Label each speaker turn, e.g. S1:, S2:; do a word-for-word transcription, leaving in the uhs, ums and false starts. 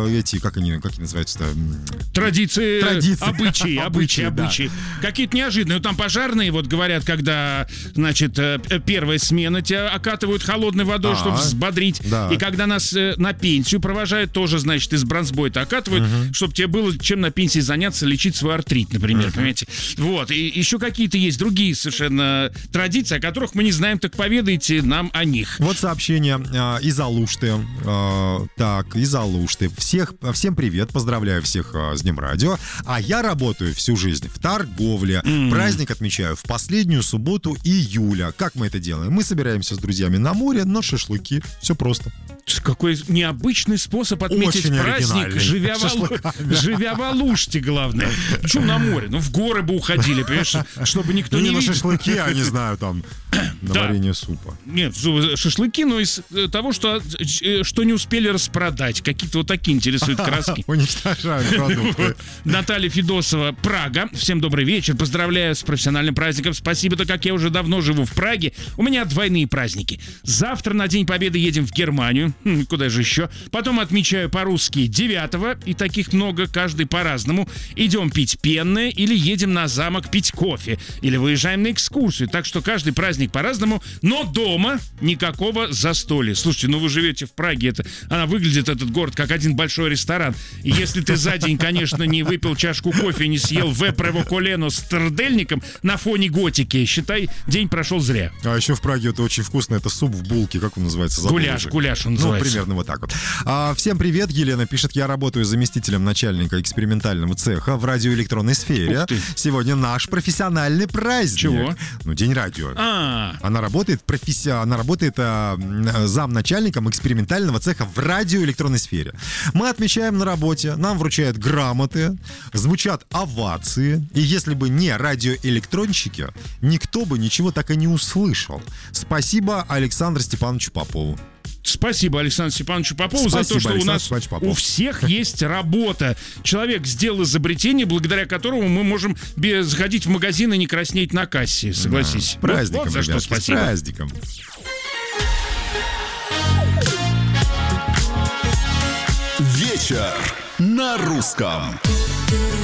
S1: э, эти, как они, как они называются-то?
S2: Традиции,
S1: Традиции.
S2: обычаи, обычаи,
S1: да.
S2: обычаи. Какие-то неожиданные. Ну, там пожарные, вот говорят, когда, значит, э, первая смена тебя окатывают холодной водой,
S1: А,
S2: чтобы взбодрить.
S1: да.
S2: И когда нас э, на пенсию провожают, тоже, значит, из бронзбойта окатывают,
S1: Угу.
S2: чтобы тебе было чем на пенсии заняться, лечить свой артрит, например,
S1: Угу.
S2: понимаете? Вот. И еще какие-то есть другие совершенно традиции, о которых мы не знаем, так поведайте нам о них.
S1: Вот сообщение э, из Алушты. Э, так, из Алушты. Всех, всем привет, поздравляю всех э, с Днем радио. А я работаю всю жизнь в торговле.
S2: Mm.
S1: Праздник отмечаю в последнюю субботу июля. Как мы это делаем? Мы собираемся с друзьями на море на шашлыки. Все просто.
S2: Какой необычный способ отметить
S1: Очень
S2: праздник,
S1: оригинальный.
S2: живя в, Алу... живя в Алуште, главное. Причем на море, ну в горы бы уходили, понимаешь, чтобы никто
S1: Ну,
S2: не
S1: не на
S2: видел.
S1: шашлыки, а не знаю, там, на
S2: Да.
S1: варенье супа.
S2: Нет, шашлыки, но из того, что, что не успели распродать. Какие-то вот такие интересуют краски.
S1: Уничтожают продукты.
S2: Наталья Федосова, Прага. Всем добрый вечер. Поздравляю с профессиональным праздником. Спасибо, так как я уже давно живу в Праге. У меня двойные праздники. Завтра на День Победы едем в Германию. Хм, куда же еще? Потом отмечаю по-русски девятого. И таких много, каждый по-разному. Идем пить пенное или едем на замок пить кофе. Или выезжаем на экскурсию. Так что каждый праздник по-разному. Но дома никакого застолья. Слушайте, ну вы живете в Праге. Это, она выглядит, этот город, как один большой ресторан. И если ты за день, конечно, не выпил чашку кофе, не съел вепрево колено с трдельником на фоне готики, считай, день прошел зря.
S1: А еще в Праге это очень вкусно, это суп в булке, как он называется? Забыл
S2: Гуляш,
S1: уже.
S2: гуляш он
S1: Ну,
S2: называется.
S1: примерно вот так вот. А, всем привет, Елена пишет, я работаю заместителем начальника экспериментального цеха в радиоэлектронной сфере.
S2: Ух ты.
S1: Сегодня наш профессиональный праздник.
S2: Чего?
S1: Ну, День радио.
S2: А,
S1: Она работает, професси... Она работает а, замначальником экспериментального цеха в радиоэлектронной сфере. Мы отмечаем на работе, нам вручают грамоты, звучат овации. И если бы не радиоэлектронщики, никто бы ничего так и не услышал. Спасибо Александру Степановичу Попову.
S2: спасибо Александру Степановичу Попову за то,
S1: Спасибо,
S2: что у
S1: Александр
S2: нас
S1: Степанович Попов.
S2: у всех есть работа. Человек сделал изобретение, благодаря которому мы можем без заходить в магазин и не краснеть на кассе, согласись.
S1: С праздником,
S2: вот, вот за что
S1: ребятки,
S2: спасибо.
S1: с праздником.
S3: Вечер на русском.